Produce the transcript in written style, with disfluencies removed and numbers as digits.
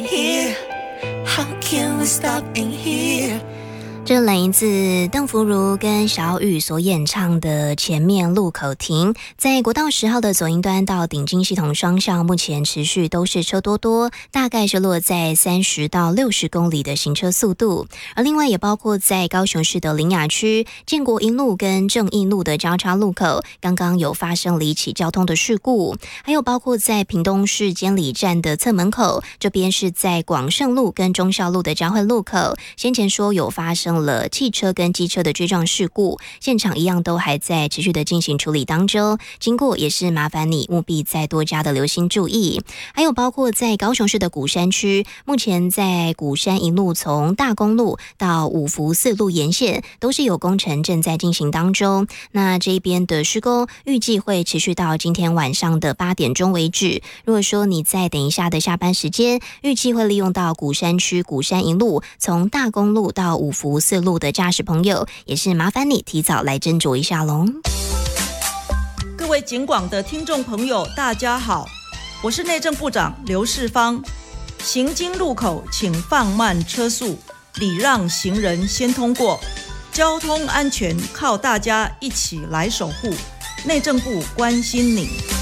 Here, how can we stop in here? 这来自邓福如跟小雨所演唱的《前面路口停》，在国道10号的左营端到顶金系统双向，目前持续都是车多，大概是落在30到60公里的行车速度。而另外也包括在高雄市的苓雅区建国一路跟正义路的交叉路口，刚刚有发生了一起交通的事故，还有包括在屏东市监理站的侧门口，这边是在广盛路跟忠孝路的交汇路口，先前说有发生了汽车跟机车的追撞事故，现场一样都还在持续的进行处理当中，经过也是麻烦你务必再多加的留心注意。还有包括在高雄市的鼓山区，目前在鼓山一路从大公路到五福四路沿线都是有工程正在进行当中，那这边的施工预计会持续到今天晚上的8点钟为止。如果说你在等一下的下班时间，预计会利用到鼓山区鼓山一路从大公路到五福四路的驾驶朋友，也是麻烦你提早来斟酌一下咯。 各位警广的听众朋友大家好，我是内政部长刘世芳。行经路口请放慢车速，礼让行人先通过，交通安全靠大家一起来守护，内政部关心你。